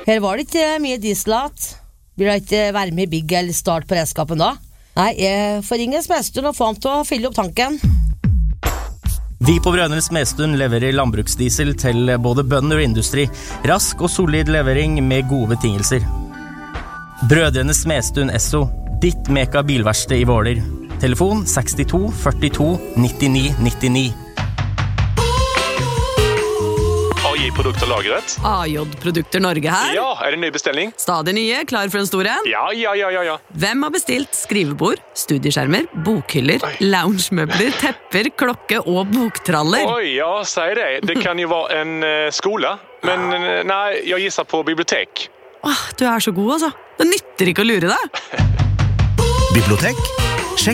Her var det ikke mye dieselat. Blir det ikke være med i bygg eller start på redskapen da? Nei, jeg får ringe Smedstuen og få ham til å fylle opp tanken. Vi på Brønnøy Smedstuen leverer landbruksdiesel til både bønder og industri. Rask og solid levering med gode betingelser. Brødrene Smedstuen Esso, ditt meka bilverksted i Våler. Telefon 62 42 99 99. AJ-produkter lagret. AJ-produkter Norge her. Ja, det ny bestelling? Stadig nye, klar for en stor en. Ja. Hvem har bestilt skrivebord, studieskjermer, bokhyller, loungemøbler, tepper, klokke og boktraller? Oj, ja, säg det. Det kan ju vara en skola. Men nej, jag gissar på bibliotek. Du er så god altså. Det nytter ikke å lure deg. Bibliotek